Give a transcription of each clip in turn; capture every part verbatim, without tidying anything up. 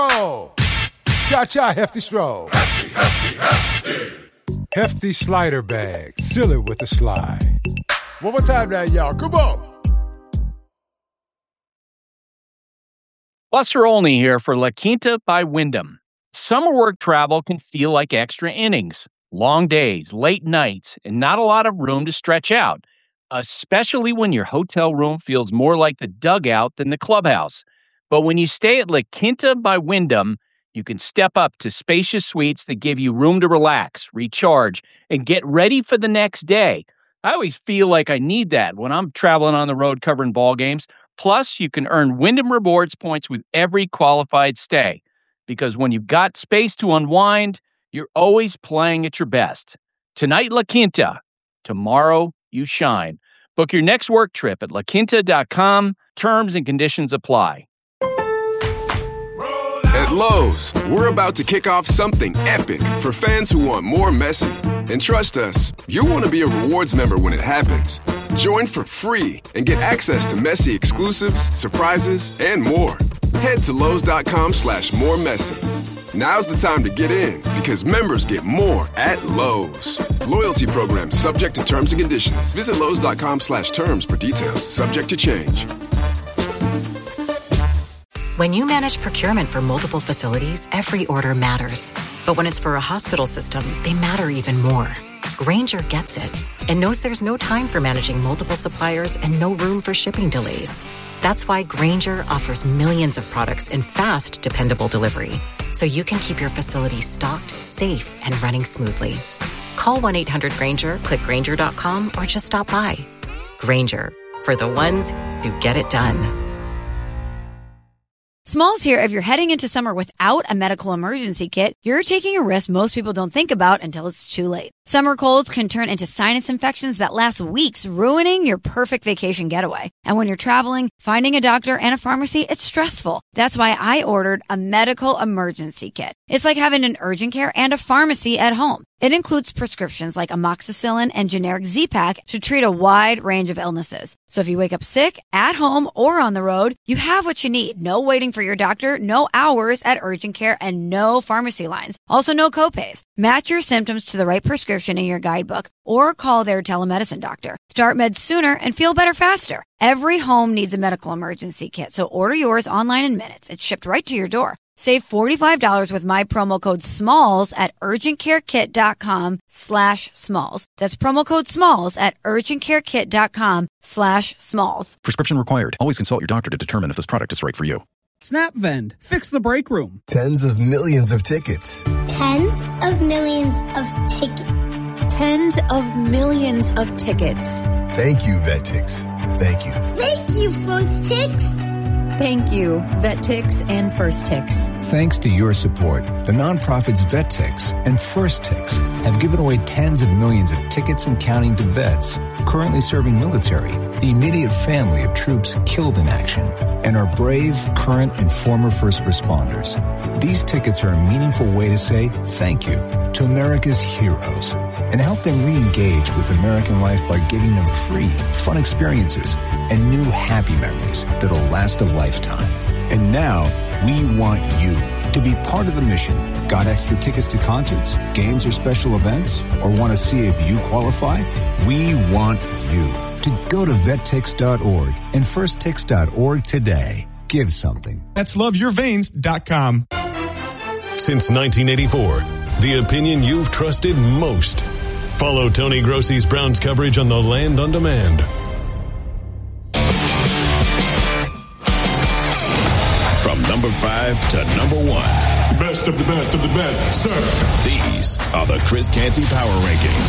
Oh, cha-cha hefty stroll. Hefty, hefty, hefty. Hefty slider bag. Seal it with a slide. One more time now, y'all. Come on. Buster Olney here for La Quinta by Wyndham. Summer work travel can feel like extra innings. Long days, late nights, and not a lot of room to stretch out, especially when your hotel room feels more like the dugout than the clubhouse. But when you stay at La Quinta by Wyndham, you can step up to spacious suites that give you room to relax, recharge, and get ready for the next day. I always feel like I need that when I'm traveling on the road covering ball games. Plus, you can earn Wyndham Rewards points with every qualified stay. Because when you've got space to unwind, you're always playing at your best. Tonight, La Quinta. Tomorrow, you shine. Book your next work trip at la quinta dot com. Terms and conditions apply. At Lowe's, we're about to kick off something epic for fans who want more Messi. And trust us, you'll want to be a rewards member when it happens. Join for free and get access to Messi exclusives, surprises, and more. Head to Lowe's.com slash more Messi. Now's the time to get in because members get more at Lowe's. Loyalty program subject to terms and conditions. Visit Lowe's.com slash terms for details. Subject to change. When you manage procurement for multiple facilities, every order matters. But when it's for a hospital system, they matter even more. Grainger gets it and knows there's no time for managing multiple suppliers and no room for shipping delays. That's why Grainger offers millions of products in fast, dependable delivery, so you can keep your facility stocked, safe, and running smoothly. Call one eight hundred Grainger, click Grainger dot com, or just stop by. Grainger, for the ones who get it done. Smalls here. If you're heading into summer without a medical emergency kit, you're taking a risk most people don't think about until it's too late. Summer colds can turn into sinus infections that last weeks, ruining your perfect vacation getaway. And when you're traveling, finding a doctor and a pharmacy, it's stressful. That's why I ordered a medical emergency kit. It's like having an urgent care and a pharmacy at home. It includes prescriptions like amoxicillin and generic Z-Pak to treat a wide range of illnesses. So if you wake up sick, at home, or on the road, you have what you need. No waiting for your doctor, no hours at urgent care, and no pharmacy lines. Also, no copays. Match your symptoms to the right prescription in your guidebook or call their telemedicine doctor. Start meds sooner and feel better faster. Every home needs a medical emergency kit, so order yours online in minutes. It's shipped right to your door. Save forty-five dollars with my promo code SMALLS at urgentcarekit.com slash SMALLS. That's promo code SMALLS at urgentcarekit.com slash SMALLS. Prescription required. Always consult your doctor to determine if this product is right for you. SnapVend. Fix the break room. Tens of millions of tickets. Tens of millions of tickets. Tens of millions of tickets. Thank you, VetTix. Thank you. Thank you, FirstTix. Thank you, VetTix and FirstTix. Thanks to your support, the nonprofits VetTix and FirstTix have given away tens of millions of tickets and counting to vets currently serving military, the immediate family of troops killed in action, and our brave, current, and former first responders. These tickets are a meaningful way to say thank you to America's heroes and help them re-engage with American life by giving them free, fun experiences and new happy memories that'll last a lifetime. And now, we want you to be part of the mission. Got extra tickets to concerts, games, or special events? Or want to see if you qualify? We want you to go to vettix dot org and firsttix dot org today. Give something. That's love your veins dot com. Since nineteen eighty-four, the opinion you've trusted most. Follow Tony Grossi's Browns coverage on The Land on Demand. From number five to number one. Best of the best of the best, sir. These are the Chris Canty Power Rankings.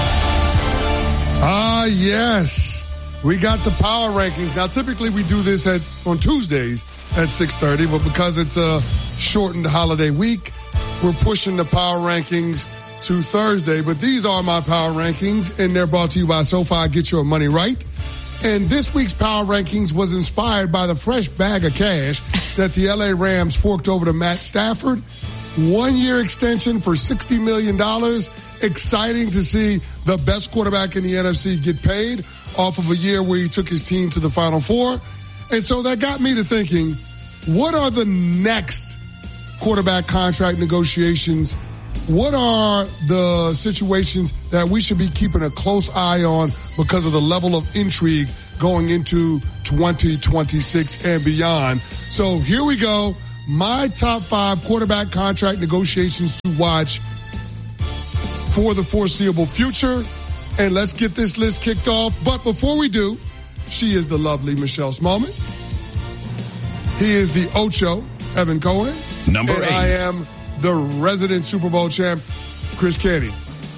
Ah, yes. We got the Power Rankings. Now, typically we do this at on Tuesdays at six thirty, but because it's a shortened holiday week, we're pushing the Power Rankings to Thursday. But these are my Power Rankings, and they're brought to you by SoFi. Get your money right. And this week's Power Rankings was inspired by the fresh bag of cash that the L A Rams forked over to Matt Stafford. One-year extension for sixty million dollars. Exciting to see the best quarterback in the N F C get paid off of a year where he took his team to the Final Four. And so that got me to thinking, what are the next quarterback contract negotiations, what are the situations that we should be keeping a close eye on because of the level of intrigue going into twenty twenty-six and beyond? So here we go. My top five quarterback contract negotiations to watch for the foreseeable future. And let's get this list kicked off. But before we do, she is the lovely Michelle Smallman. He is the Ocho, Evan Cohen. Number and eight. I am the resident Super Bowl champ, Chris Canty.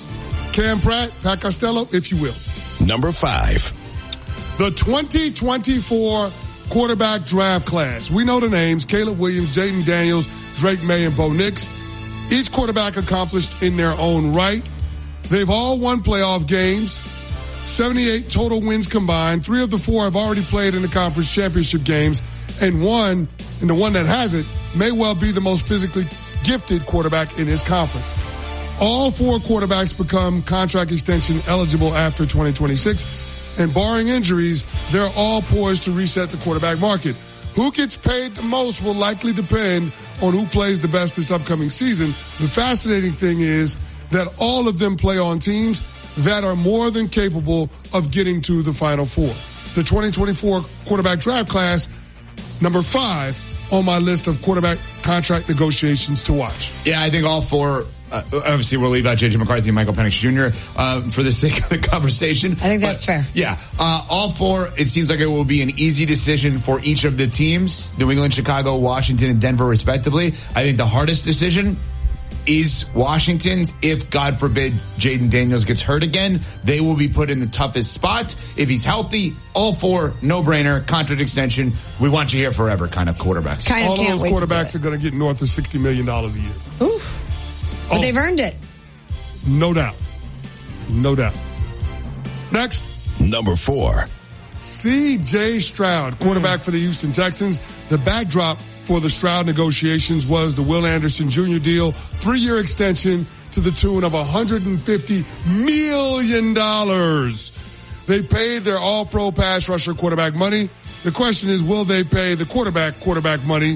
Cam Pratt, Pat Costello, if you will. Number five. The twenty twenty-four quarterback draft class. We know the names: Caleb Williams, Jaden Daniels, Drake May, and Bo Nix. Each quarterback accomplished in their own right. They've all won playoff games. seventy-eight total wins combined. Three of the four have already played in the conference championship games. And one, and the one that hasn't, may well be the most physically gifted quarterback in his conference. All four quarterbacks become contract extension eligible after twenty twenty-six. And barring injuries, they're all poised to reset the quarterback market. Who gets paid the most will likely depend on who plays the best this upcoming season. The fascinating thing is that all of them play on teams that are more than capable of getting to the Final Four. The twenty twenty-four quarterback draft class, number five on my list of quarterback contract negotiations to watch. Yeah, I think all four, uh, obviously we'll leave out J J McCarthy and Michael Penix Junior Uh, for the sake of the conversation. I think that's but, fair. Yeah, uh, all four, it seems like it will be an easy decision for each of the teams, New England, Chicago, Washington, and Denver respectively. I think the hardest decision is Washington's. If, God forbid, Jaden Daniels gets hurt again, they will be put in the toughest spot. If he's healthy, all four, no-brainer, contract extension. We want you here forever kind of quarterbacks. Kind of all can't of those wait quarterbacks to are going to get north of sixty million dollars a year. Oof. But oh, they've earned it. No doubt. No doubt. Next. Number four. C J Stroud, quarterback mm. for the Houston Texans. The backdrop for the Stroud negotiations was the Will Anderson Junior deal, three-year extension to the tune of one hundred fifty million dollars. They paid their all-pro pass rusher quarterback money. The question is, will they pay the quarterback quarterback money?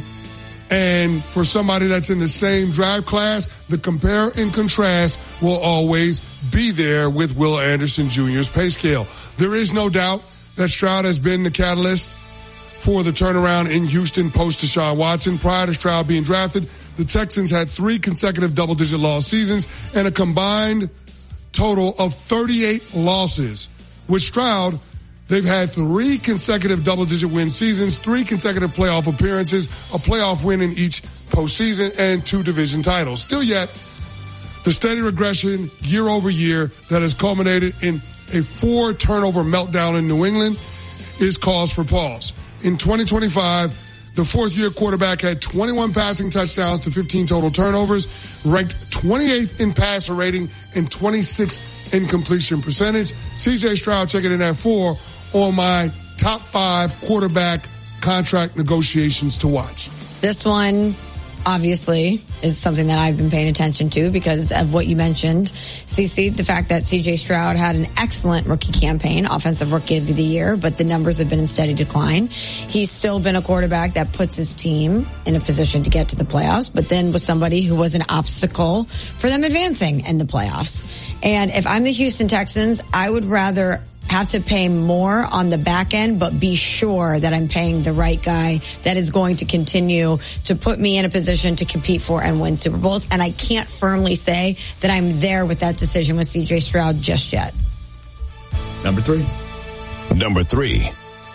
And for somebody that's in the same draft class, the compare and contrast will always be there with Will Anderson Junior's pay scale. There is no doubt that Stroud has been the catalyst for the turnaround in Houston post Deshaun Watson. Prior to Stroud being drafted, the Texans had three consecutive double-digit loss seasons and a combined total of thirty-eight losses. With Stroud, they've had three consecutive double-digit win seasons, three consecutive playoff appearances, a playoff win in each postseason, and two division titles. Still yet, the steady regression year over year that has culminated in a four-turnover meltdown in New England is cause for pause. In twenty twenty-five, the fourth-year quarterback had twenty-one passing touchdowns to fifteen total turnovers, ranked twenty-eighth in passer rating and twenty-sixth in completion percentage. C J Stroud checking in at four on my top five quarterback contract negotiations to watch. This one, obviously, is something that I've been paying attention to because of what you mentioned, CeCe, the fact that C J Stroud had an excellent rookie campaign, offensive rookie of the year, but the numbers have been in steady decline. He's still been a quarterback that puts his team in a position to get to the playoffs, but then was somebody who was an obstacle for them advancing in the playoffs. And if I'm the Houston Texans, I would rather have to pay more on the back end, but be sure that I'm paying the right guy that is going to continue to put me in a position to compete for and win Super Bowls. And I can't firmly say that I'm there with that decision with C J Stroud just yet. Number three. Number three.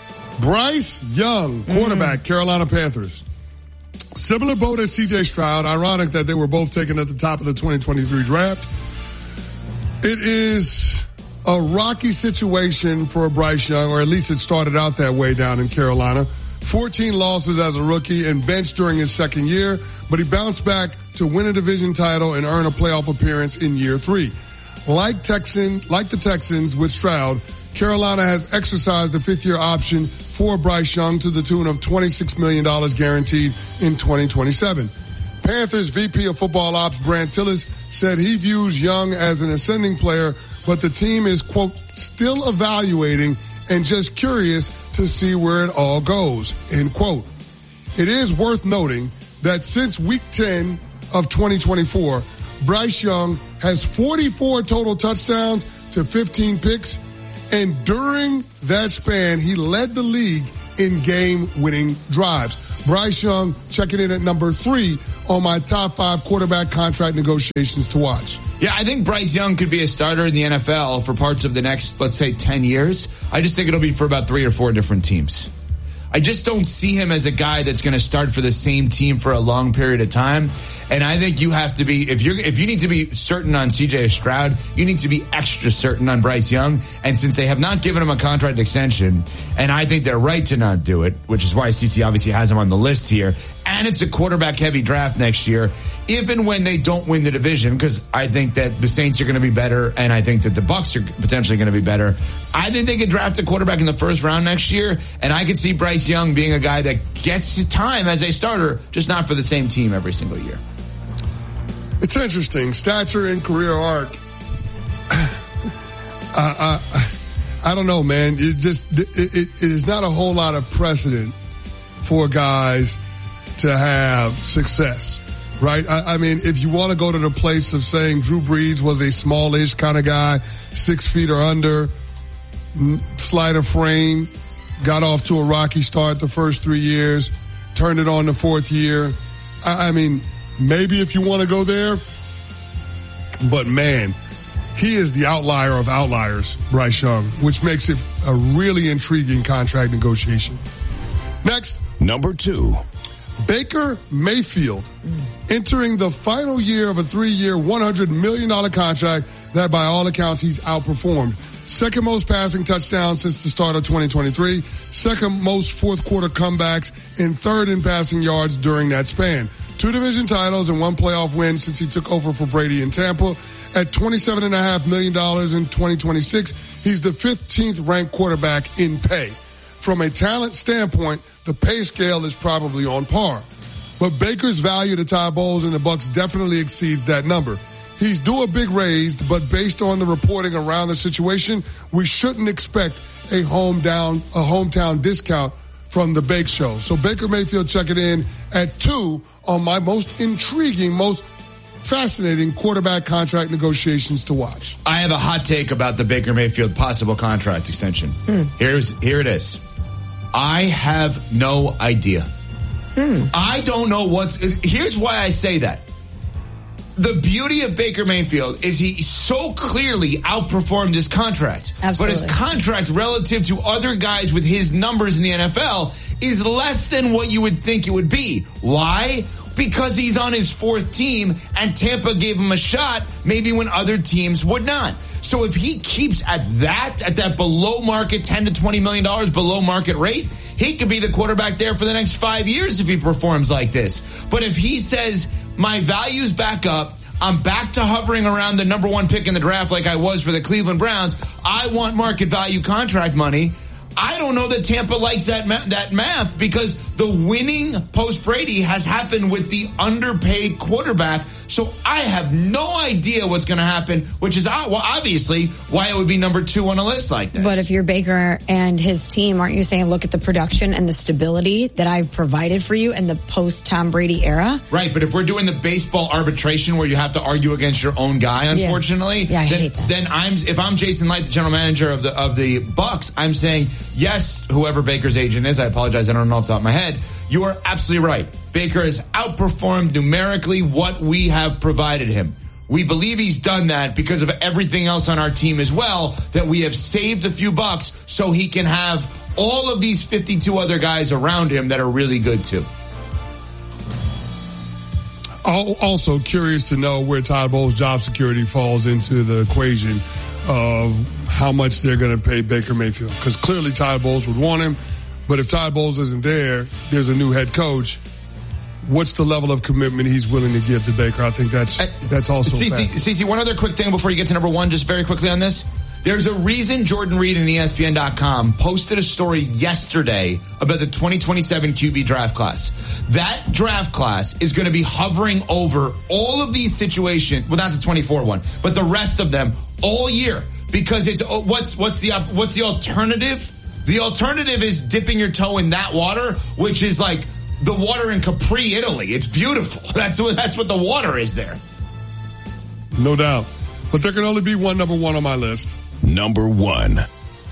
Bryce Young, quarterback, mm. Carolina Panthers. Similar boat as C J Stroud. Ironic that they were both taken at the top of the twenty twenty-three draft. It is a rocky situation for Bryce Young, or at least it started out that way down in Carolina. fourteen losses as a rookie and benched during his second year, but he bounced back to win a division title and earn a playoff appearance in year three. Like Texan, like the Texans with Stroud, Carolina has exercised the fifth-year option for Bryce Young to the tune of twenty-six million dollars guaranteed in twenty twenty-seven. Panthers V P of Football Ops Brant Tillis said he views Young as an ascending player, but the team is, quote, still evaluating and just curious to see where it all goes, end quote. It is worth noting that since week ten of twenty twenty-four, Bryce Young has forty-four total touchdowns to fifteen picks. And during that span, he led the league in game-winning drives. Bryce Young checking in at number three on my top five quarterback contract negotiations to watch. Yeah, I think Bryce Young could be a starter in the N F L for parts of the next, let's say, ten years. I just think it'll be for about three or four different teams. I just don't see him as a guy that's going to start for the same team for a long period of time. And I think you have to be, if you're, if you need to be certain on C J Stroud, you need to be extra certain on Bryce Young. And since they have not given him a contract extension, and I think they're right to not do it, which is why C C obviously has him on the list here, and it's a quarterback heavy draft next year, even when they don't win the division, because I think that the Saints are going to be better, and I think that the Bucs are potentially going to be better. I think they could draft a quarterback in the first round next year, and I could see Bryce Young being a guy that gets time as a starter, just not for the same team every single year. It's interesting. Stature and career arc. I, I, I don't know, man. It just it, it, it is not a whole lot of precedent for guys to have success, right? I, I mean, if you want to go to the place of saying Drew Brees was a smallish kind of guy, six feet or under, slighter frame, got off to a rocky start the first three years, turned it on the fourth year. I, I mean, maybe if you want to go there, but man, he is the outlier of outliers, Bryce Young, which makes it a really intriguing contract negotiation. Next. Number two. Baker Mayfield entering the final year of a three-year, one hundred million dollars contract that by all accounts he's outperformed. Second most passing touchdowns since the start of twenty twenty-three, second most fourth quarter comebacks, and third in passing yards during that span. Two division titles and one playoff win since he took over for Brady in Tampa. At twenty-seven point five million dollars in twenty twenty-six, he's the fifteenth ranked quarterback in pay. From a talent standpoint, the pay scale is probably on par. But Baker's value to Todd Bowles and the Bucs definitely exceeds that number. He's due a big raise, but based on the reporting around the situation, we shouldn't expect a home down, a hometown discount from the Bake Show. So Baker Mayfield checking in at two on my most intriguing, most fascinating quarterback contract negotiations to watch. I have a hot take about the Baker Mayfield possible contract extension. Hmm. Here's here it is. I have no idea. Hmm. I don't know what's... Here's why I say that. The beauty of Baker Mayfield is he so clearly outperformed his contract. Absolutely. But his contract relative to other guys with his numbers in the N F L is less than what you would think it would be. Why? Because he's on his fourth team and Tampa gave him a shot maybe when other teams would not. So if he keeps at that, at that below market ten to twenty million dollars below market rate, he could be the quarterback there for the next five years if he performs like this. But if he says, my value's back up, I'm back to hovering around the number one pick in the draft like I was for the Cleveland Browns, I want market value contract money, I don't know that Tampa likes that ma- that math because the winning post-Brady has happened with the underpaid quarterback. So I have no idea what's going to happen, which is well, obviously why it would be number two on a list like this. But if you're Baker and his team, aren't you saying look at the production and the stability that I've provided for you in the post-Tom Brady era? Right, but if we're doing the baseball arbitration where you have to argue against your own guy, unfortunately, yeah, yeah I then, hate that. then I'm if I'm Jason Light, the general manager of the of the Bucs, I'm saying yes, whoever Baker's agent is, I apologize, I don't know off the top of my head. You are absolutely right. Baker has outperformed numerically what we have provided him. We believe he's done that because of everything else on our team as well, that we have saved a few bucks so he can have all of these fifty-two other guys around him that are really good too. Also curious to know where Todd Bowles' job security falls into the equation of how much they're going to pay Baker Mayfield. Because clearly Todd Bowles would want him. But if Todd Bowles isn't there, there's a new head coach. What's the level of commitment he's willing to give to Baker? I think that's that's also Cece, Cece, one other quick thing before you get to number one, just very quickly on this. There's a reason Jordan Reed and E S P N dot com posted a story yesterday about the twenty twenty-seven Q B draft class. That draft class is going to be hovering over all of these situations, well, not the twenty-four one, but the rest of them all year. Because it's what's what's the what's the alternative? The alternative is dipping your toe in that water, which is like the water in Capri, Italy. It's beautiful. That's what, that's what the water is there. No doubt. But there can only be one number one on my list. Number one.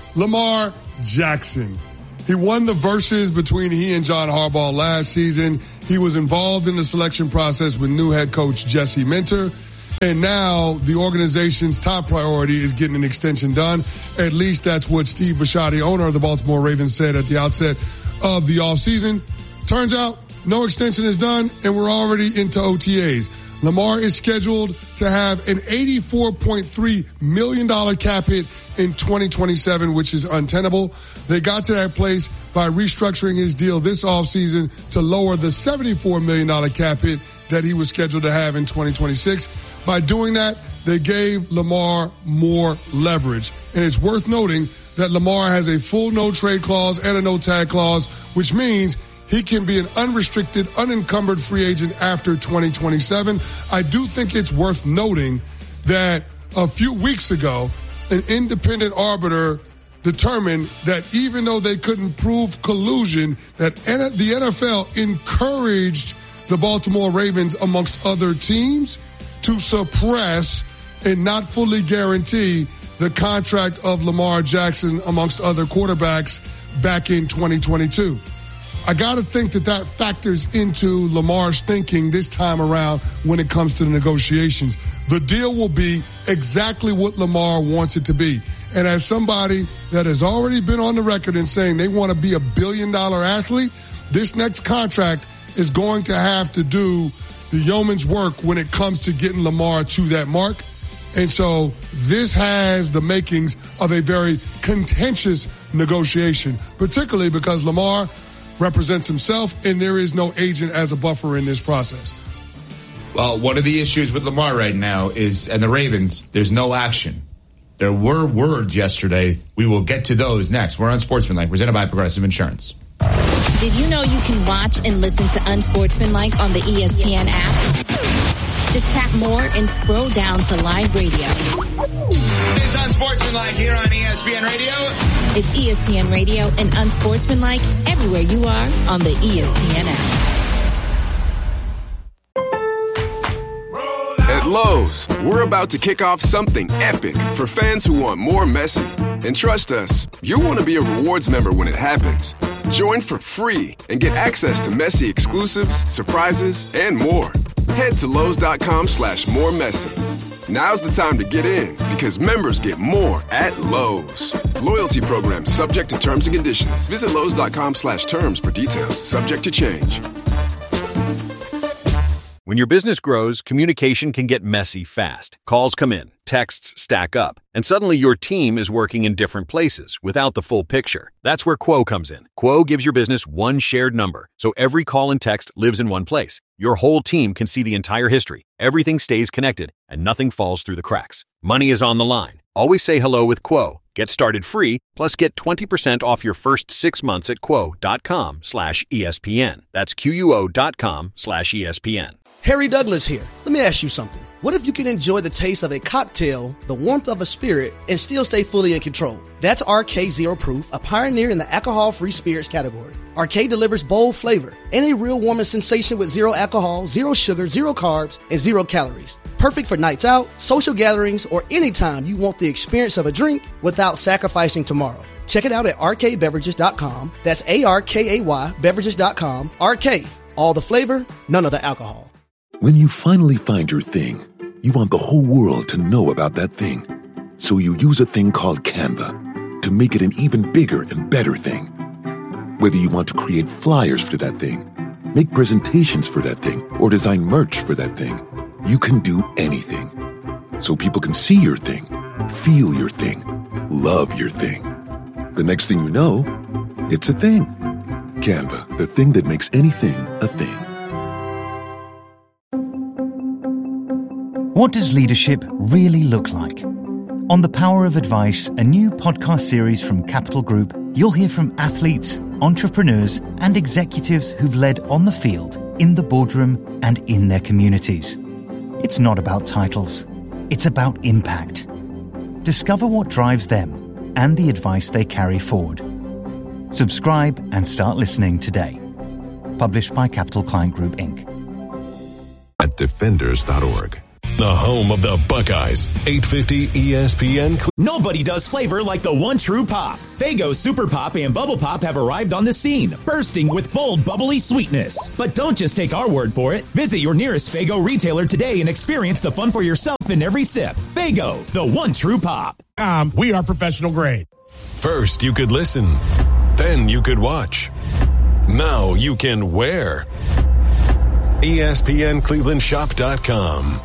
Lamar Jackson. He won the versus between he and John Harbaugh last season. He was involved in the selection process with new head coach Jesse Minter. And now the organization's top priority is getting an extension done. At least that's what Steve Bisciotti, owner of the Baltimore Ravens, said at the outset of the offseason. Turns out no extension is done, and we're already into O T As. Lamar is scheduled to have an eighty-four point three million dollars cap hit in twenty twenty-seven, which is untenable. They got to that place by restructuring his deal this offseason to lower the seventy-four million dollars cap hit that he was scheduled to have in twenty twenty-six. By doing that, they gave Lamar more leverage. And it's worth noting that Lamar has a full no-trade clause and a no-tag clause, which means he can be an unrestricted, unencumbered free agent after twenty twenty-seven. I do think it's worth noting that a few weeks ago, an independent arbiter determined that even though they couldn't prove collusion, that the N F L encouraged the Baltimore Ravens, amongst other teams, to suppress and not fully guarantee the contract of Lamar Jackson, amongst other quarterbacks, back in twenty twenty-two. I got to think that that factors into Lamar's thinking this time around when it comes to the negotiations. The deal will be exactly what Lamar wants it to be. And as somebody that has already been on the record in saying they want to be a billion-dollar athlete, this next contract is going to have to do the yeoman's work when it comes to getting Lamar to that mark. And so this has the makings of a very contentious negotiation, particularly because Lamar represents himself and there is no agent as a buffer in this process. Well, one of the issues with Lamar right now is, and the Ravens, there's no action. There were words yesterday. We will get to those next. We're on Sportsmanlike, presented by Progressive Insurance. Did you know you can watch and listen to Unsportsmanlike on the E S P N app? Just tap more and scroll down to live radio. It's Unsportsmanlike here on E S P N Radio. It's E S P N Radio and Unsportsmanlike everywhere you are on the E S P N app. At Lowe's, we're about to kick off something epic for fans who want more Messi. And trust us, you'll want to be a rewards member when it happens. Join for free and get access to Messi exclusives, surprises, and more. Head to Lowe's.com slash more Messi. Now's the time to get in because members get more at Lowe's. Loyalty program subject to terms and conditions. Visit Lowe's.com slash terms for details. Subject to change. When your business grows, communication can get messy fast. Calls come in, texts stack up, and suddenly your team is working in different places without the full picture. That's where Quo comes in. Quo gives your business one shared number, so every call and text lives in one place. Your whole team can see the entire history. Everything stays connected, and nothing falls through the cracks. Money is on the line. Always say hello with Quo. Get started free, plus get twenty percent off your first six months at quo.com slash ESPN. That's Q-U-O dot com slash ESPN. Harry Douglas here. Let me ask you something. What if you can enjoy the taste of a cocktail, the warmth of a spirit, and still stay fully in control? That's R K Zero Proof, a pioneer in the alcohol-free spirits category. R K delivers bold flavor and a real warming sensation with zero alcohol, zero sugar, zero carbs, and zero calories. Perfect for nights out, social gatherings, or anytime you want the experience of a drink without sacrificing tomorrow. Check it out at R K beverages dot com. That's A R K A Y beverages dot com. R K, all the flavor, none of the alcohol. When you finally find your thing, you want the whole world to know about that thing. So you use a thing called Canva to make it an even bigger and better thing. Whether you want to create flyers for that thing, make presentations for that thing, or design merch for that thing, you can do anything. So people can see your thing, feel your thing, love your thing. The next thing you know, it's a thing. Canva, the thing that makes anything a thing. What does leadership really look like? On The Power of Advice, a new podcast series from Capital Group, you'll hear from athletes, entrepreneurs, and executives who've led on the field, in the boardroom, and in their communities. It's not about titles. It's about impact. Discover what drives them and the advice they carry forward. Subscribe and start listening today. published by Capital Client Group, Incorporated. At defenders dot org. The home of the Buckeyes, eight fifty E S P N. Nobody does flavor like the one true pop. Faygo Super Pop and Bubble Pop have arrived on the scene, bursting with bold, bubbly sweetness. But don't just take our word for it. Visit your nearest Faygo retailer today and experience the fun for yourself in every sip. Faygo, the one true pop. Um, we are professional grade. First, you could listen. Then you could watch. Now you can wear. E S P N Cleveland Shop dot com.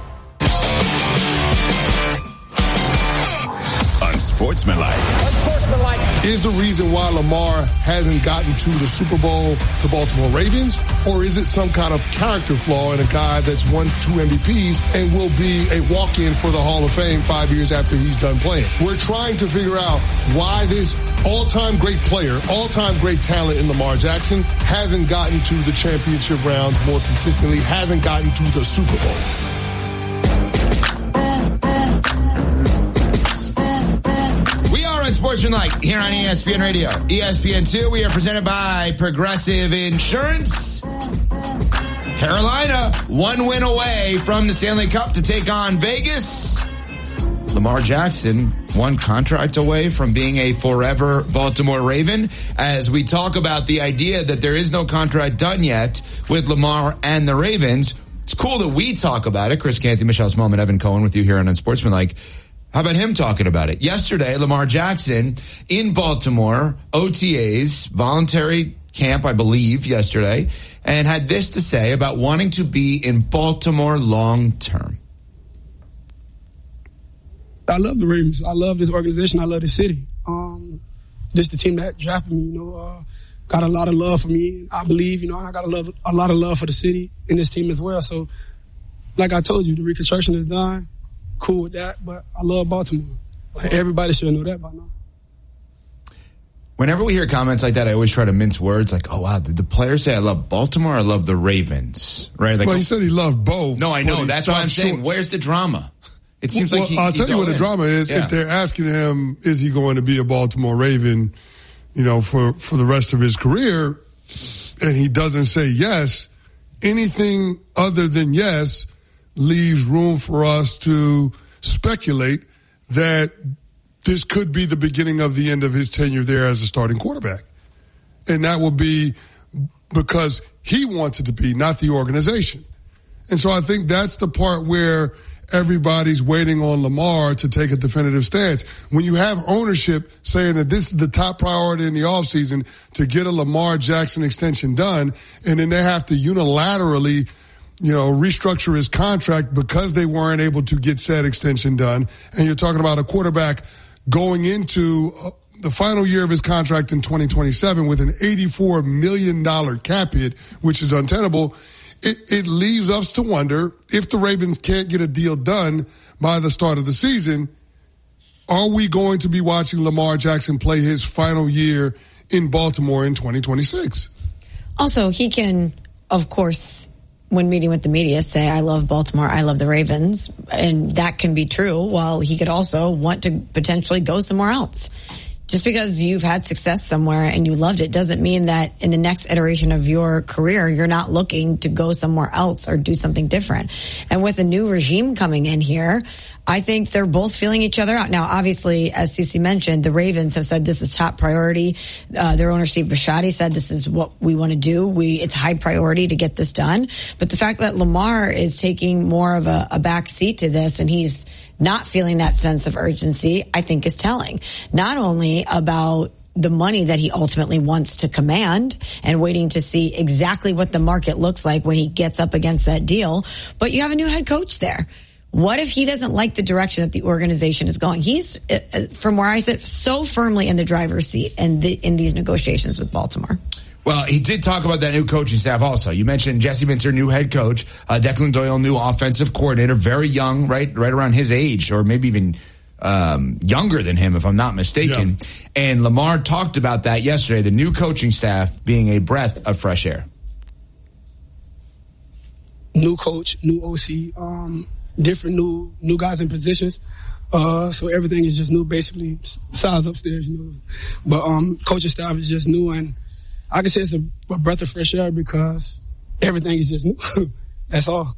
Unsportsmanlike. Unsportsmanlike. Is the reason why Lamar hasn't gotten to the Super Bowl the Baltimore Ravens? Or is it some kind of character flaw in a guy that's won two M V Ps and will be a walk-in for the Hall of Fame five years after he's done playing? We're trying to figure out why this all-time great player, all-time great talent in Lamar Jackson hasn't gotten to the championship round more consistently, hasn't gotten to the Super Bowl. We are Unsportsmanlike here on E S P N Radio. E S P N two, we are presented by Progressive Insurance. Carolina, one win away from the Stanley Cup to take on Vegas. Lamar Jackson, one contract away from being a forever Baltimore Raven. As we talk about the idea that there is no contract done yet with Lamar and the Ravens, it's cool that we talk about it. Chris Canty, Michelle Smallman, Evan Cohen with you here on Unsportsmanlike. How about him talking about it? Yesterday, Lamar Jackson in Baltimore, O T As, voluntary camp, I believe, yesterday, and had this to say about wanting to be in Baltimore long term. I love the Ravens. I love this organization. I love the city. Um, just the team that drafted me, you know, uh, got a lot of love for me. I believe, you know, I got a, love, a lot of love for the city and this team as well. So, like I told you, the reconstruction is done. Cool with that, but I love Baltimore. Like, everybody should know that by now. Whenever we hear comments like that, I always try to mince words like, oh, wow, did the player say I love Baltimore or I love the Ravens? Right? Like, well, he said he loved both. No, I know. That's why I'm saying, short. Where's the drama? It seems well, like he, I'll tell you what in. the drama is. Yeah. If they're asking him, is he going to be a Baltimore Raven, you know, for, for the rest of his career, and he doesn't say yes, anything other than yes leaves room for us to speculate that this could be the beginning of the end of his tenure there as a starting quarterback. And that will be because he wants it to be, not the organization. And so I think that's the part where everybody's waiting on Lamar to take a definitive stance. When you have ownership saying that this is the top priority in the offseason to get a Lamar Jackson extension done, and then they have to unilaterally, you know, restructure his contract because they weren't able to get said extension done, and you're talking about a quarterback going into the final year of his contract in twenty twenty-seven with an eighty-four million dollars cap hit, which is untenable. It, it leaves us to wonder if the Ravens can't get a deal done by the start of the season, are we going to be watching Lamar Jackson play his final year in Baltimore in twenty twenty-six? Also, he can, of course, when meeting with the media, say, I love Baltimore, I love the Ravens. And that can be true, while he could also want to potentially go somewhere else. Just because you've had success somewhere and you loved it doesn't mean that in the next iteration of your career, you're not looking to go somewhere else or do something different. And with a new regime coming in here, I think they're both feeling each other out. Now, obviously, as Cece mentioned, the Ravens have said this is top priority. Uh, their owner, Steve Bisciotti, said this is what we want to do. We, it's high priority to get this done. But the fact that Lamar is taking more of a, a back seat to this and he's not feeling that sense of urgency, I think is telling. Not only about the money that he ultimately wants to command and waiting to see exactly what the market looks like when he gets up against that deal, but you have a new head coach there. What if he doesn't like the direction that the organization is going? He's, from where I sit, so firmly in the driver's seat in, the, in these negotiations with Baltimore. Well, he did talk about that new coaching staff also. You mentioned Jesse Minter, new head coach, uh, Declan Doyle, new offensive coordinator, very young, right, right around his age, or maybe even um, younger than him, if I'm not mistaken. Yeah. And Lamar talked about that yesterday, the new coaching staff being a breath of fresh air. New coach, new O C, um, different new new guys in positions. Uh, so everything is just new, basically, besides upstairs, you know. But um, coaching staff is just new, and I can say it's a, a breath of fresh air because everything is just new. That's all.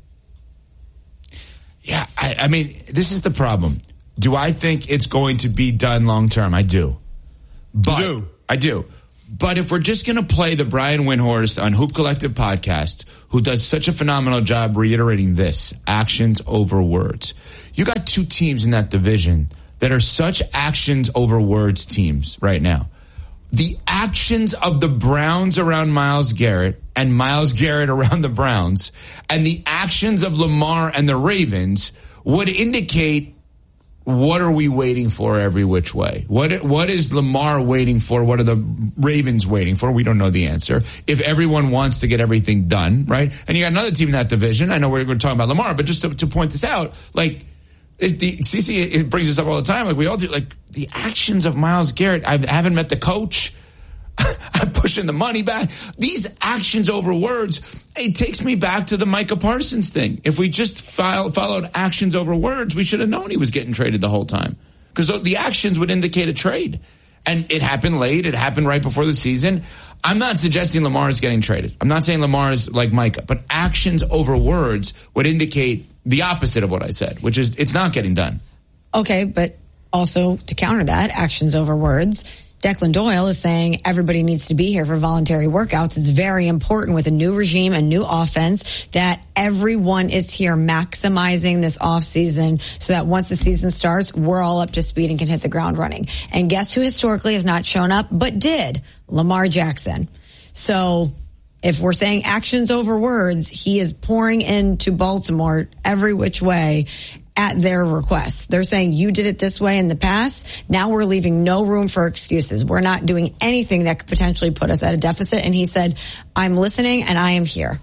Yeah, I, I mean, this is the problem. Do I think it's going to be done long term? I do. But, you do? I do. But if we're just going to play the Brian Windhorst on Hoop Collective podcast, who does such a phenomenal job reiterating this, actions over words. You got two teams in that division that are such actions over words teams right now. The actions of the Browns around Myles Garrett and Myles Garrett around the Browns and the actions of Lamar and the Ravens would indicate, what are we waiting for every which way? What What is Lamar waiting for? What are the Ravens waiting for? We don't know the answer. If everyone wants to get everything done, right? And you got another team in that division. I know we're going to talk about Lamar, but just to, to point this out, like, it, the C C, it brings us up all the time. Like we all do, like the actions of Myles Garrett. I haven't met the coach. I'm pushing the money back. These actions over words, it takes me back to the Micah Parsons thing. If we just file, followed actions over words, we should have known he was getting traded the whole time. Because the actions would indicate a trade. And it happened late. It happened right before the season. I'm not suggesting Lamar is getting traded. I'm not saying Lamar is like Micah. But actions over words would indicate the opposite of what I said, which is it's not getting done. Okay, but also to counter that, actions over words, Declan Doyle is saying everybody needs to be here for voluntary workouts. It's very important with a new regime, a new offense, that everyone is here maximizing this offseason so that once the season starts, we're all up to speed and can hit the ground running. And guess who historically has not shown up but did? Lamar Jackson. So if we're saying actions over words, he is pouring into Baltimore every which way at their request. They're saying you did it this way in the past. Now we're leaving no room for excuses. We're not doing anything that could potentially put us at a deficit. And he said, I'm listening and I am here.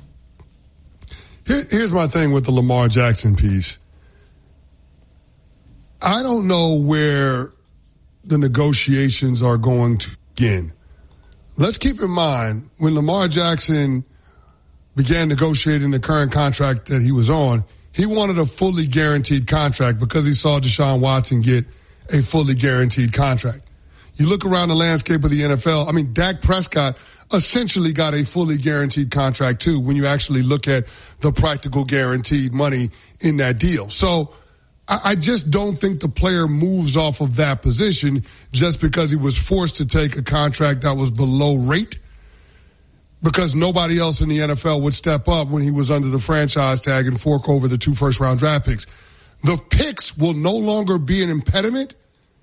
Here, here's my thing with the Lamar Jackson piece. I don't know where the negotiations are going to begin. Let's keep in mind when Lamar Jackson began negotiating the current contract that he was on, he wanted a fully guaranteed contract because he saw Deshaun Watson get a fully guaranteed contract. You look around the landscape of the N F L, I mean, Dak Prescott essentially got a fully guaranteed contract too when you actually look at the practical guaranteed money in that deal. So I, I just don't think the player moves off of that position just because he was forced to take a contract that was below rate, because nobody else in the N F L would step up when he was under the franchise tag and fork over the two first-round draft picks. The picks will no longer be an impediment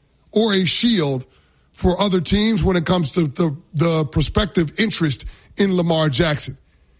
or a shield for other teams when it comes to the, the prospective interest in Lamar Jackson.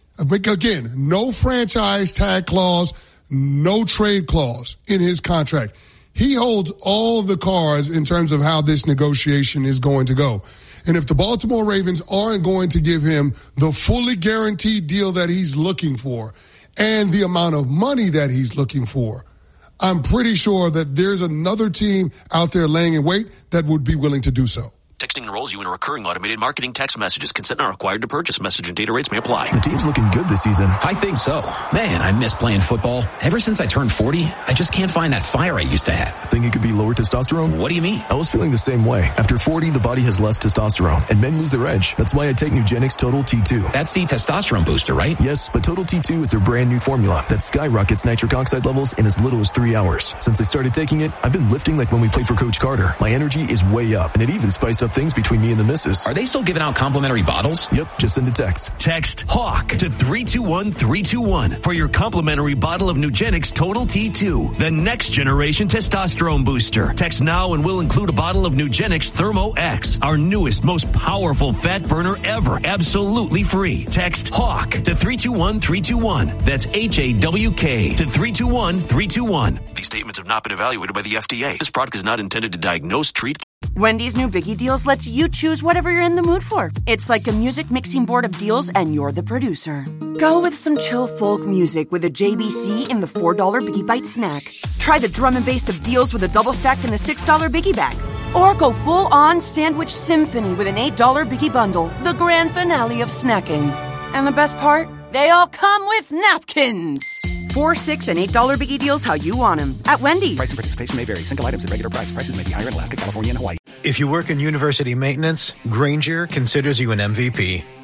Again, no franchise tag clause, no trade clause in his contract. He holds all the cards in terms of how this negotiation is going to go. And if the Baltimore Ravens aren't going to give him the fully guaranteed deal that he's looking for and the amount of money that he's looking for, I'm pretty sure that there's another team out there laying in wait that would be willing to do so. Texting enrolls you in a recurring automated marketing text messages. Consent not required to purchase. Message and data rates may apply. The team's looking good this season. I think so. Man, I miss playing football. Ever since I turned forty, I just can't find that fire I used to have. Think it could be lower testosterone? What do you mean? I was feeling the same way. After forty, the body has less testosterone, and men lose their edge. That's why I take Nugenix Total T two. That's the testosterone booster, right? Yes, but Total T two is their brand new formula that skyrockets nitric oxide levels in as little as three hours. Since I started taking it, I've been lifting like when we played for Coach Carter. My energy is way up, and it even spiced up things between me and the missus. Are they still giving out complimentary bottles? Yep, just send a text. Text HAWK to three two one three two one for your complimentary bottle of Nugenix Total T two, the next generation testosterone booster. Text now and we'll include a bottle of Nugenix Thermo X, our newest, most powerful fat burner ever, absolutely free. Text HAWK to three two one three two one. That's H A W K to three two one three two one. These statements have not been evaluated by the F D A. This product is not intended to diagnose, treat. Wendy's new Biggie Deals lets you choose whatever you're in the mood for. It's like a music mixing board of deals, and you're the producer. Go with some chill folk music with a J B C in the four dollar Biggie Bite snack. Try the drum and bass of deals with a double stack in the six dollar Biggie Bag. Or go full-on sandwich symphony with an eight dollar Biggie Bundle, the grand finale of snacking. And the best part? They all come with napkins. Four, six, and eight dollar Biggie Deals how you want them at Wendy's. Price and participation may vary. Single items at regular price. Prices may be higher in Alaska, California, and Hawaii. If you work in university maintenance, Grainger considers you an M V P.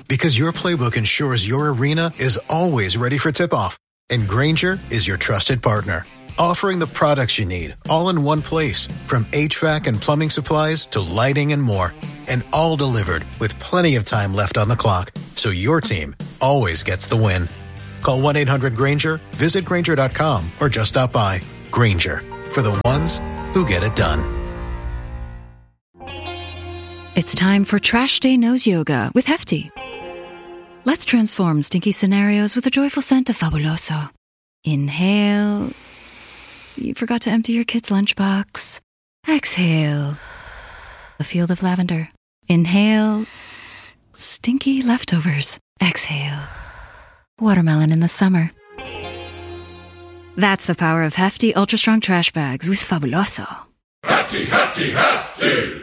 Because your playbook ensures your arena is always ready for tip-off. And Grainger is your trusted partner, offering the products you need all in one place, from H V A C and plumbing supplies to lighting and more. And all delivered with plenty of time left on the clock, so your team always gets the win. Call one eight hundred Grainger, visit Grainger dot com, or just stop by. Grainger, for the ones who get it done. It's time for Trash Day Nose Yoga with Hefty. Let's transform stinky scenarios with a joyful scent of Fabuloso. Inhale. You forgot to empty your kid's lunchbox. Exhale. A field of lavender. Inhale. Stinky leftovers. Exhale. Watermelon in the summer. That's the power of Hefty Ultra Strong Trash Bags with Fabuloso. Hefty, hefty, hefty!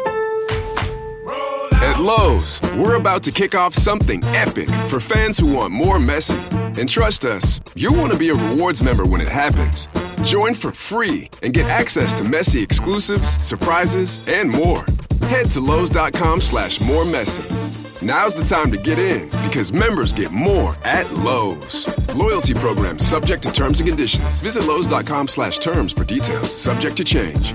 At Lowe's, we're about to kick off something epic for fans who want more messy. And trust us, you'll want to be a rewards member when it happens. Join for free and get access to messy exclusives, surprises, and more. Head to Lowe's.com slash more messy. Now's the time to get in because members get more at Lowe's. Loyalty program subject to terms and conditions. Visit Lowe's.com slash terms for details. Subject to change.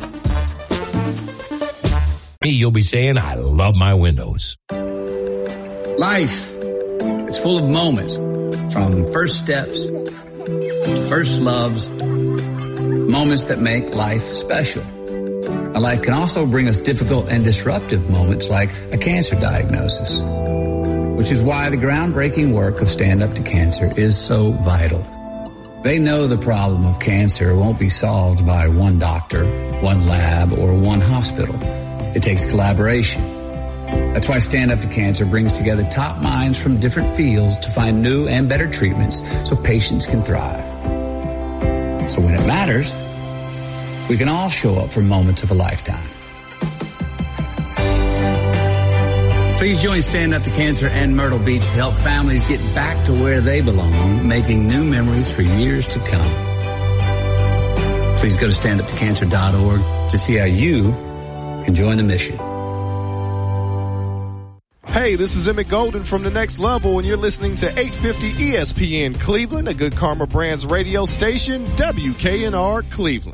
You'll be saying, I love my windows. Life, it's full of moments, from first steps to first loves, moments that make life special. And life can also bring us difficult and disruptive moments like a cancer diagnosis, which is why the groundbreaking work of Stand Up to Cancer is so vital. They know the problem of cancer won't be solved by one doctor, one lab, or one hospital. It takes collaboration. That's why Stand Up to Cancer brings together top minds from different fields to find new and better treatments so patients can thrive. So when it matters, we can all show up for moments of a lifetime. Please join Stand Up to Cancer and Myrtle Beach to help families get back to where they belong, making new memories for years to come. Please go to stand up to cancer dot org to see how you can join the mission. Hey, this is Emmett Golden from The Next Level, and you're listening to eight fifty E S P N Cleveland, a Good Karma Brands radio station, W K N R Cleveland.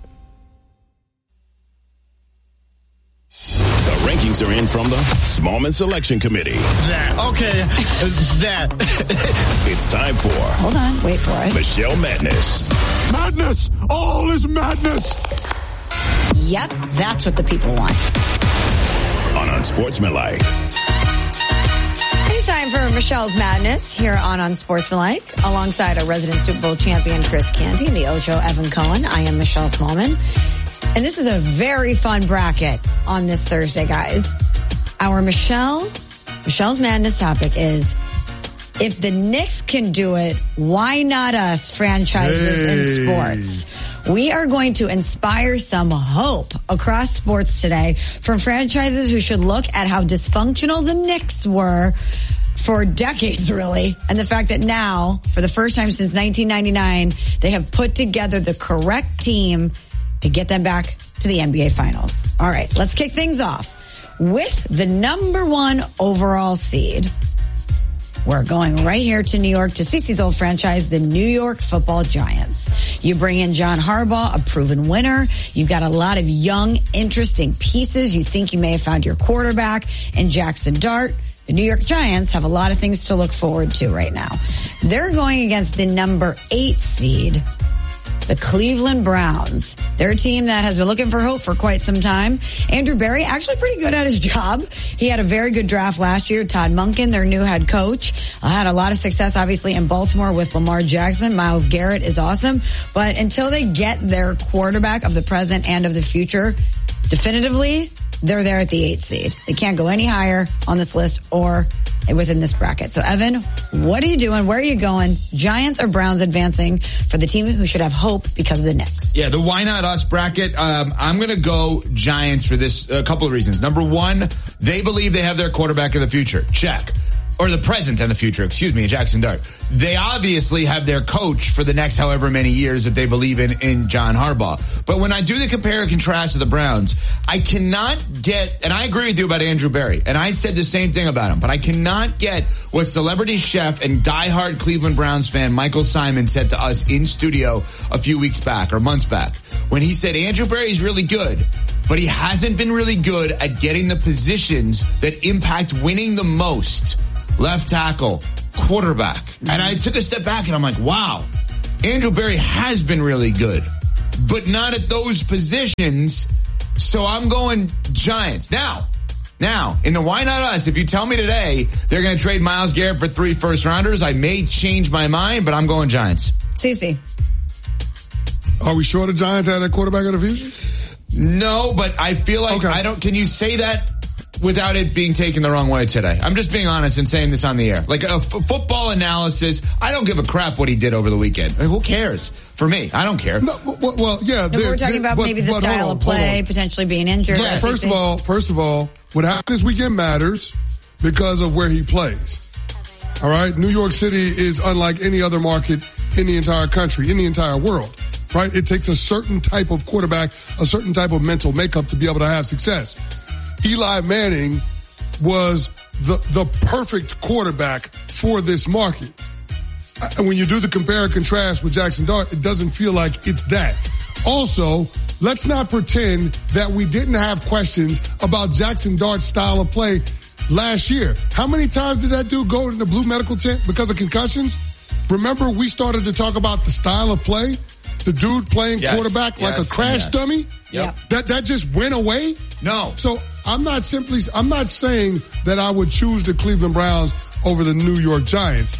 The rankings are in from the Smallman Selection Committee. That, okay, that. It's time for... Hold on, wait for it. Michelle Madness. Madness! All is madness! Yep, that's what the people want. On Unsportsmanlike. It's time for Michelle's Madness here on Unsportsmanlike, alongside our resident Super Bowl champion Chris Canty and the Ocho Evan Cohen. I am Michelle Smallman. And this is a very fun bracket on this Thursday, guys. Our Michelle, Michelle's Madness topic is, if the Knicks can do it, why not us, franchises hey. in sports? We are going to inspire some hope across sports today from franchises who should look at how dysfunctional the Knicks were for decades, really, and the fact that now, for the first time since nineteen ninety-nine, they have put together the correct team to get them back to the N B A Finals. All right, let's kick things off with the number one overall seed. We're going right here to New York to Cece's old franchise, the New York Football Giants. You bring in John Harbaugh, a proven winner. You've got a lot of young, interesting pieces. You think you may have found your quarterback in Jackson Dart. The New York Giants have a lot of things to look forward to right now. They're going against the number eight seed, the Cleveland Browns. They're a team that has been looking for hope for quite some time. Andrew Berry, actually pretty good at his job. He had a very good draft last year. Todd Monken, their new head coach, uh, had a lot of success, obviously, in Baltimore with Lamar Jackson. Myles Garrett is awesome. But until they get their quarterback of the present and of the future definitively, they're there at the eighth seed. They can't go any higher on this list or within this bracket. So, Evan, what are you doing? Where are you going? Giants or Browns advancing for the team who should have hope because of the Knicks? Yeah, the why not us bracket. Um, I'm going to go Giants for this, a couple of reasons. Number one, they believe they have their quarterback of the future. Check. or the present and the future, excuse me, Jackson Dart. They obviously have their coach for the next however many years that they believe in, in John Harbaugh. But when I do the compare and contrast of the Browns, I cannot get, and I agree with you about Andrew Berry, and I said the same thing about him, but I cannot get what celebrity chef and diehard Cleveland Browns fan Michael Simon said to us in studio a few weeks back or months back when he said Andrew Berry is really good, but he hasn't been really good at getting the positions that impact winning the most. Left tackle, quarterback. And I took a step back and I'm like, wow, Andrew Berry has been really good, but not at those positions. So I'm going Giants. Now, now, in the Why Not Us, if you tell me today they're going to trade Myles Garrett for three first rounders, I may change my mind, but I'm going Giants. Cece. Are we sure the Giants had a quarterback of the future? No, but I feel like okay. I don't, can you say that without it being taken the wrong way today? I'm just being honest and saying this on the air. Like a f- football analysis, I don't give a crap what he did over the weekend. Like, who cares? For me, I don't care. No, well, well yeah. No, we're talking about but, maybe the but style on, of play, potentially being injured. Yeah, first of all, first of all, what happened this weekend matters because of where he plays. All right? New York City is unlike any other market in the entire country, in the entire world. Right? It takes a certain type of quarterback, a certain type of mental makeup to be able to have success. Eli Manning was the the perfect quarterback for this market. And when you do the compare and contrast with Jackson Dart, it doesn't feel like it's that. Also, let's not pretend that we didn't have questions about Jackson Dart's style of play last year. How many times did that dude go in the blue medical tent because of concussions? Remember, we started to talk about the style of play? The dude playing yes, quarterback yes, like a crash yes. dummy? Yep. That that just went away? No. So I'm not simply, I'm not saying that I would choose the Cleveland Browns over the New York Giants.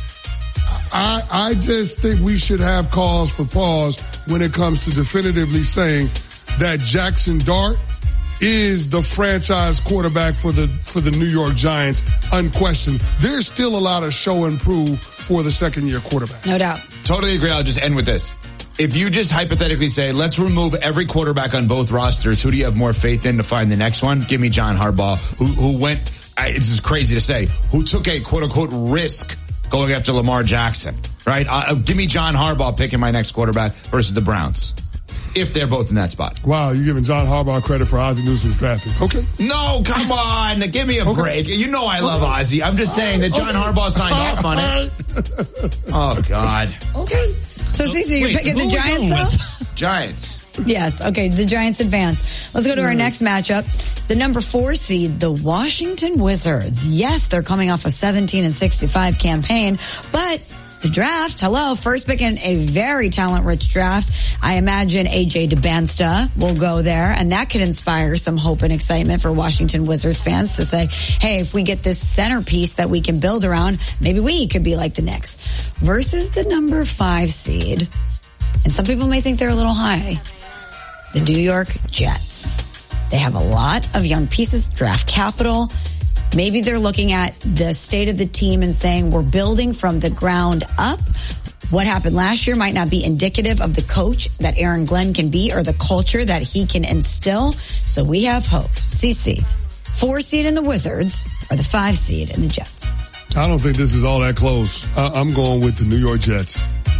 I, I just think we should have cause for pause when it comes to definitively saying that Jackson Dart is the franchise quarterback for the, for the New York Giants, unquestioned. There's still a lot of show and prove for the second year quarterback. No doubt. Totally agree. I'll just end with this. If you just hypothetically say, let's remove every quarterback on both rosters, who do you have more faith in to find the next one? Give me John Harbaugh, who, who went, I, this is crazy to say, who took a quote-unquote risk going after Lamar Jackson, right? Uh, give me John Harbaugh picking my next quarterback versus the Browns, if they're both in that spot. Wow, you're giving John Harbaugh credit for Ozzie Newsome's drafting. Okay. No, come on. Give me a okay. break. You know I love okay. Ozzie. I'm just saying that John okay. Harbaugh signed off on it. Oh, God. Okay. So, Cece, you're Wait, picking the Giants, though? Giants. Yes. Okay. The Giants advance. Let's go to our next matchup. The number four seed, the Washington Wizards. Yes, they're coming off a seventeen and sixty-five campaign, but the draft, hello, first pick in a very talent-rich draft. I imagine A J DeBansta will go there, and that could inspire some hope and excitement for Washington Wizards fans to say, hey, if we get this centerpiece that we can build around, maybe we could be like the Knicks. Versus the number five seed, and some people may think they're a little high, the New York Jets. They have a lot of young pieces, draft capital. Maybe they're looking at the state of the team and saying we're building from the ground up. What happened last year might not be indicative of the coach that Aaron Glenn can be or the culture that he can instill. So we have hope. Cece, four seed in the Wizards or the five seed in the Jets? I don't think this is all that close. Uh, I'm going with the New York Jets.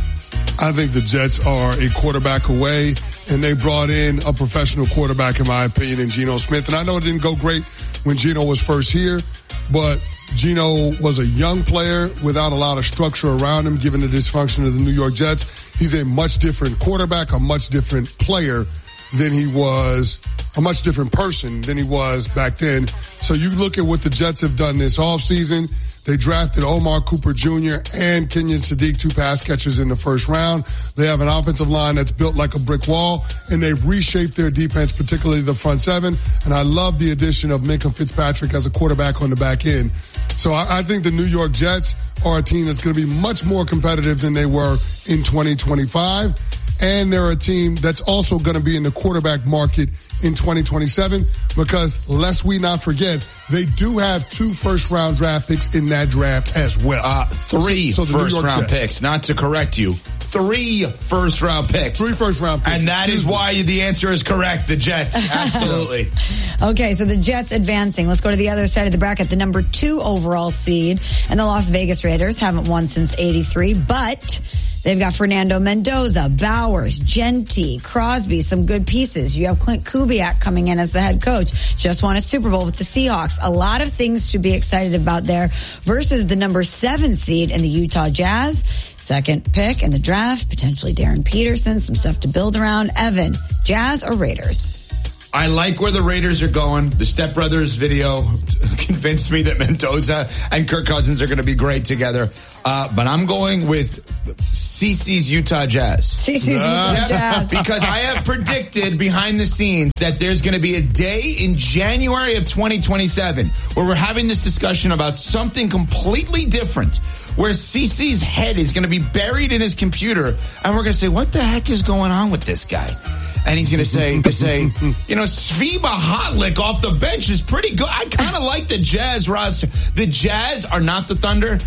I think the Jets are a quarterback away, and they brought in a professional quarterback, in my opinion, in Geno Smith. And I know it didn't go great when Geno was first here, but Geno was a young player without a lot of structure around him, given the dysfunction of the New York Jets. He's a much different quarterback, a much different player than he was, a much different person than he was back then. So you look at what the Jets have done this offseason. They drafted Omar Cooper Junior and Kenyon Sadiq, two pass catchers in the first round. They have an offensive line that's built like a brick wall, and they've reshaped their defense, particularly the front seven. And I love the addition of Minkah Fitzpatrick as a quarterback on the back end. So I, I think the New York Jets are a team that's going to be much more competitive than they were in twenty twenty-five. And they're a team that's also going to be in the quarterback market in twenty twenty-seven, because lest we not forget, they do have two first round draft picks in that draft as well. Uh, three so, so first round Jets. picks. Not to correct you, three first round picks. Three first round picks. And that is why the answer is correct. The Jets. Absolutely. Okay, so the Jets advancing. Let's go to the other side of the bracket. The number two overall seed and the Las Vegas Raiders haven't won since eighty-three, but they've got Fernando Mendoza, Bowers, Genty, Crosby, some good pieces. You have Clint Kubiak coming in as the head coach. Just won a Super Bowl with the Seahawks. A lot of things to be excited about there versus the number seven seed in the Utah Jazz. Second pick in the draft, potentially Darren Peterson, some stuff to build around. Evan, Jazz or Raiders? I like where the Raiders are going. The Step Brothers video convinced me that Mendoza and Kirk Cousins are going to be great together. Uh, but I'm going with CeCe's Utah Jazz. CeCe's Utah yeah, Jazz. Because I have predicted behind the scenes that there's going to be a day in January of twenty twenty-seven where we're having this discussion about something completely different, where CeCe's head is going to be buried in his computer, and we're going to say, what the heck is going on with this guy? And he's going to say, say, you know, Sviba Hotlick off the bench is pretty good. I kind of like the Jazz roster. The Jazz are not the Thunder.